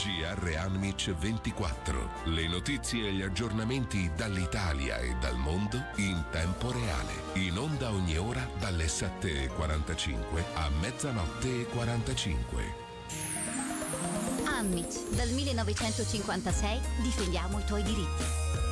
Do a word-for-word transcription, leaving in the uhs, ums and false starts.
G R Anmic ventiquattro. Le notizie e gli aggiornamenti dall'Italia e dal mondo in tempo reale. In onda ogni ora dalle sette e quarantacinque a mezzanotte e quarantacinque. Anmic, dal millenovecentocinquantasei difendiamo i tuoi diritti.